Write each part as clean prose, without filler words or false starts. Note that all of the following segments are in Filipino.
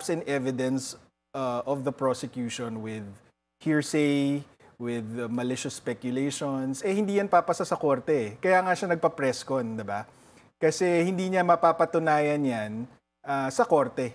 gaps in evidence of the prosecution with hearsay, with malicious speculations, hindi yan papasa sa korte eh. Kaya nga siya nagpa-press con, diba? Kasi hindi niya mapapatunayan yan sa korte.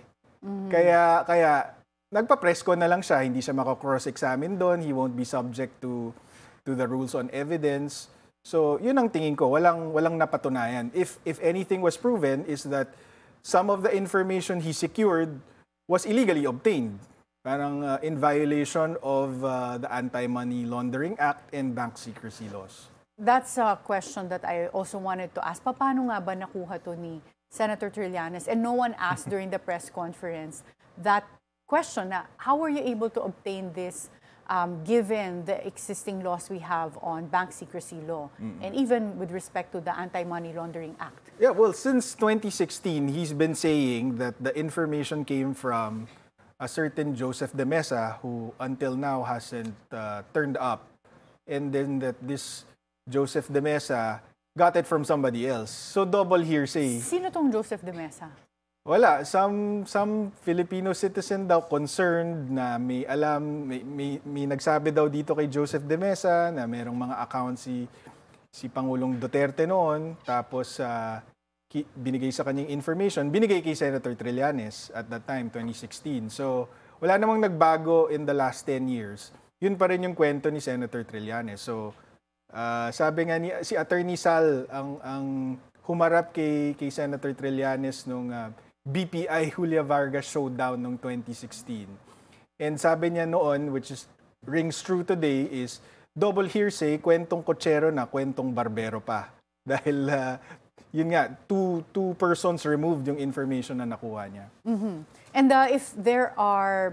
Kaya nagpa-press con na lang siya, hindi siya maka-cross-examine doon, he won't be subject to the rules on evidence. So, yun ang tingin ko, walang napatunayan. If anything was proven is that some of the information he secured was illegally obtained. Parang in violation of the Anti-Money Laundering Act and bank secrecy laws. That's a question that I also wanted to ask. Paano nga ba nakuha to ni Senator Trillanes? And no one asked during the press conference that question na how were you able to obtain this given the existing laws we have on bank secrecy law and even with respect to the Anti-Money Laundering Act? Yeah, well, since 2016, he's been saying that the information came from a certain Joseph De Mesa who until now hasn't turned up. And then that this Joseph De Mesa got it from somebody else. So double hearsay. Sino tong Joseph De Mesa? Wala. Some Filipino citizen daw concerned na may alam, may nagsabi daw dito kay Joseph De Mesa na merong mga account si Pangulong Duterte noon. Tapos binigay sa kanyang information, binigay kay Senator Trillanes at that time, 2016. So, wala namang nagbago in the last 10 years. Yun pa rin yung kwento ni Senator Trillanes. So, sabi nga si Attorney Sal ang humarap kay Senator Trillanes nung BPI Julia Vargas showdown nung 2016. And sabi niya noon, which is rings true today, is double hearsay, kwentong kotsero na, kwentong barbero pa. Dahil yun nga, two persons removed yung information na nakuha niya. And if there are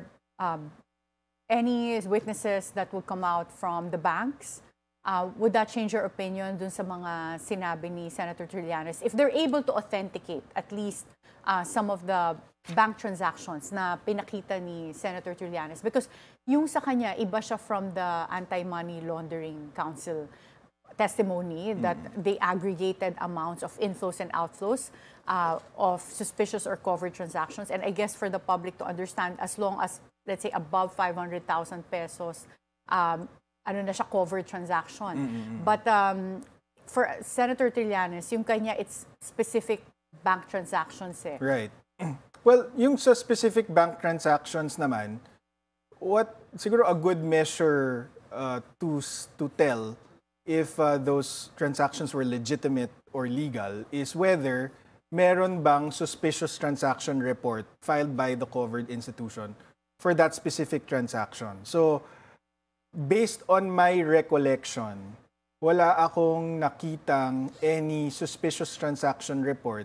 any witnesses that would come out from the banks, would that change your opinion dun sa mga sinabi ni Senator Trillanes? If they're able to authenticate at least some of the bank transactions na pinakita ni Senator Trillanes, because yung sa kanya, iba siya from the Anti-Money Laundering Council testimony that they aggregated amounts of inflows and outflows of suspicious or covered transactions. And I guess for the public to understand, as long as, let's say, above 500,000 pesos, ano na siya, covered transaction. But for Senator Trillanes, yung kanya, it's specific bank transactions eh. Right. Well, yung sa specific bank transactions naman, siguro a good measure to tell if those transactions were legitimate or legal is whether meron bang suspicious transaction report filed by the covered institution for that specific transaction. So, based on my recollection, wala akong nakitang any suspicious transaction report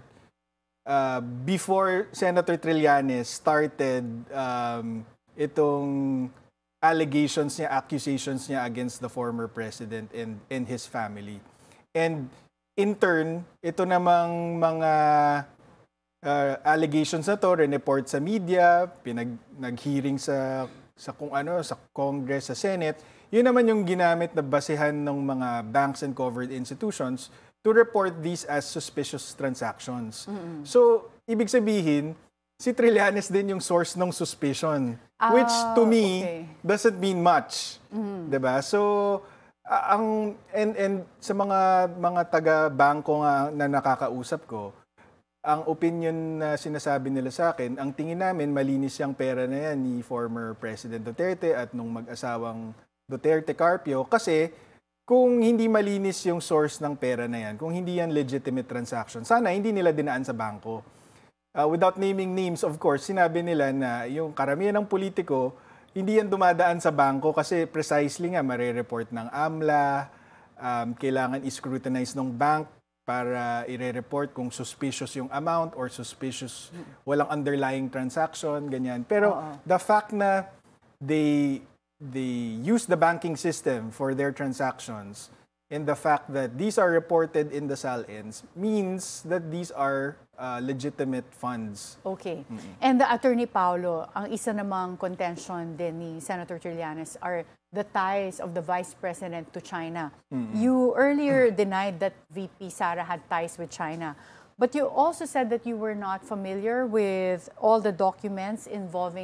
before Senator Trillanes started itong allegations niya, accusations niya against the former president and his family. And in turn, ito namang mga allegations na to, report sa media, nag-hearing sa kung ano, sa Congress, sa Senate, yun naman yung ginamit na basehan ng mga banks and covered institutions to report these as suspicious transactions. So, ibig sabihin, si Trillanes din yung source ng suspicion, which to me doesn't mean much. 'Di ba? So and sa mga taga-bangko nga na nakakausap ko, ang opinion na sinasabi nila sa akin, ang tingin namin malinis yung pera na yan ni former President Duterte at nung mag-asawang Duterte Carpio kasi kung hindi malinis yung source ng pera na yan, kung hindi yan legitimate transaction, sana hindi nila dinaan sa bangko. Without naming names, of course, sinabi nila na yung karamihan ng politiko, hindi yan dumadaan sa bangko kasi precisely nga marereport ng AMLA, kailangan i-scrutinize ng bank para i-report kung suspicious yung amount or suspicious walang underlying transaction, ganyan. Pero the fact na they use the banking system for their transactions and the fact that these are reported in the SALINs means that these are legitimate funds. Okay. And the Attorney Paulo, ang isa namang contention din ni Senator Trillanes are the ties of the Vice President to China. You earlier denied that VP Sara had ties with China. But you also said that you were not familiar with all the documents involving